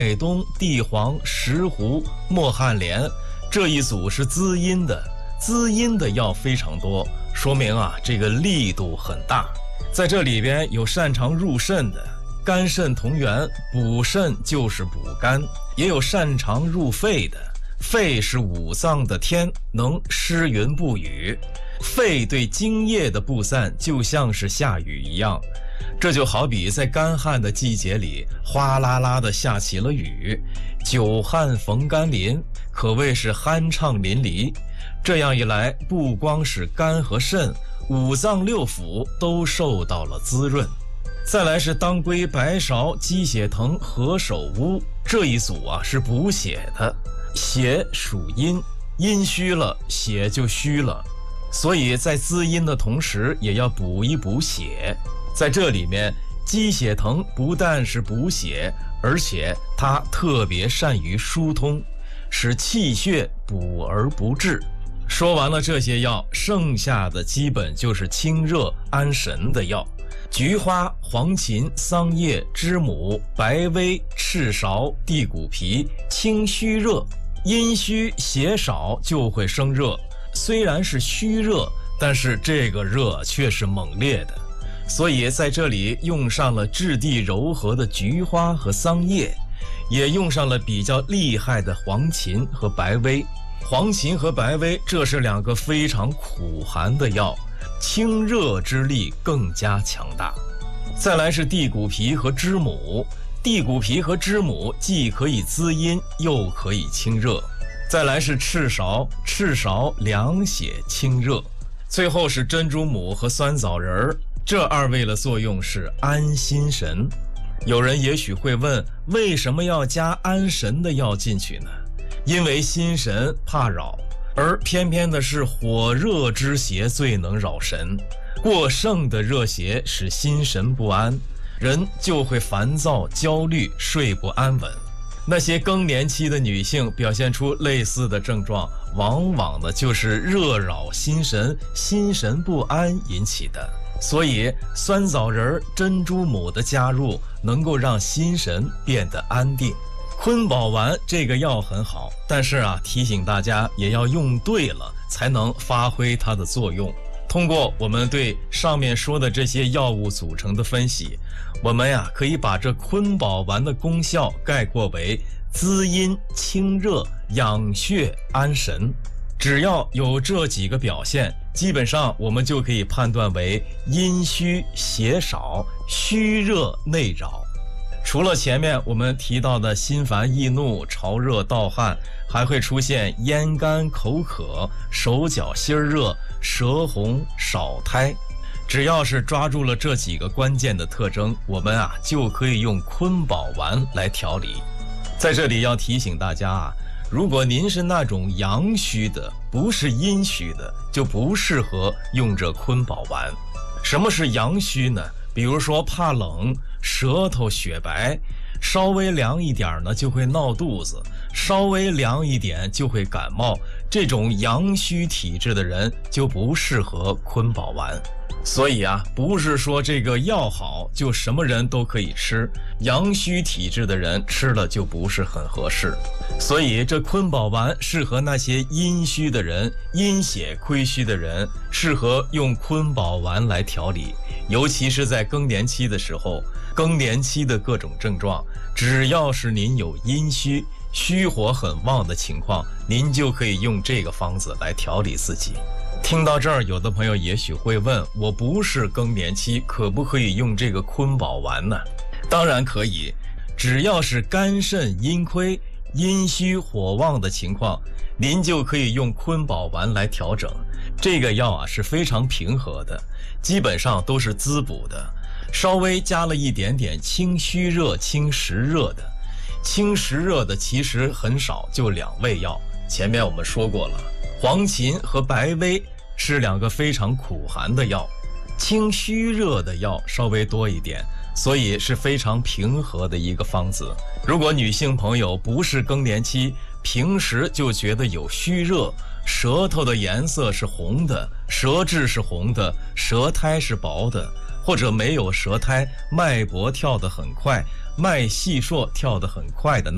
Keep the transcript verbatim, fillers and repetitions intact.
北冬、地黄、石斛、墨旱莲这一组是滋阴的，滋阴的药非常多，说明啊这个力度很大。在这里边有擅长入肾的，肝肾同源，补肾就是补肝；也有擅长入肺的，肺是五脏的天，能施云布雨。肺对津液的布散就像是下雨一样，这就好比在干旱的季节里哗啦啦的下起了雨，久旱逢甘霖，可谓是酣畅淋漓。这样一来，不光是肝和肾，五脏六腑都受到了滋润。再来是当归、白芍、鸡血藤、何首乌这一组啊，是补血的。血属阴，阴虚了，血就虚了，所以在滋阴的同时，也要补一补血。在这里面，鸡血藤不但是补血，而且它特别善于疏通，使气血补而不滞。说完了这些药，剩下的基本就是清热安神的药。菊花、黄芩、桑叶、知母、白薇、赤芍、地骨皮清虚热，阴虚血少就会生热。虽然是虚热，但是这个热却是猛烈的，所以在这里用上了质地柔和的菊花和桑叶，也用上了比较厉害的黄芩和白薇。黄芩和白薇这是两个非常苦寒的药，清热之力更加强大。再来是地骨皮和知母，地骨皮和知母既可以滋阴，又可以清热。再来是赤芍，赤芍凉血清热。最后是珍珠母和酸枣仁，这二味的作用是安心神。有人也许会问，为什么要加安神的药进去呢？因为心神怕扰，而偏偏的是火热之邪最能扰神，过盛的热邪使心神不安，人就会烦躁、焦虑、睡不安稳。那些更年期的女性表现出类似的症状，往往的就是热扰心神、心神不安引起的。所以酸枣仁、珍珠母的加入能够让心神变得安定。坤宝丸这个药很好，但是啊，提醒大家也要用对了，才能发挥它的作用。通过我们对上面说的这些药物组成的分析，我们呀可以把这坤宝丸的功效概括为滋阴、清热、养血、安神。只要有这几个表现，基本上我们就可以判断为阴虚血少、虚热内扰。除了前面我们提到的心烦易怒、潮热盗汗，还会出现咽干口渴、手脚心热、舌红少苔。只要是抓住了这几个关键的特征，我们啊就可以用坤宝丸来调理。在这里要提醒大家啊，如果您是那种阳虚的，不是阴虚的，就不适合用这坤宝丸。什么是阳虚呢？比如说怕冷，舌头雪白，稍微凉一点呢就会闹肚子，稍微凉一点就会感冒，这种阳虚体质的人就不适合坤宝丸。所以啊，不是说这个药好就什么人都可以吃，阳虚体质的人吃了就不是很合适。所以这坤宝丸适合那些阴虚的人、阴血亏虚的人，适合用坤宝丸来调理。尤其是在更年期的时候，更年期的各种症状，只要是您有阴虚、虚火很旺的情况，您就可以用这个方子来调理自己。听到这儿，有的朋友也许会问，我不是更年期，可不可以用这个坤宝丸呢？当然可以，只要是肝肾阴亏、阴虚火旺的情况，您就可以用坤宝丸来调整。这个药啊是非常平和的，基本上都是滋补的，稍微加了一点点清虚热、清实热的。清实热的其实很少，就两味药。前面我们说过了，黄芩和白薇是两个非常苦寒的药，清虚热的药稍微多一点，所以是非常平和的一个方子。如果女性朋友不是更年期，平时就觉得有虚热，舌头的颜色是红的，舌质是红的，舌苔是薄的，或者没有舌苔，脉搏跳得很快，脉细数跳得很快的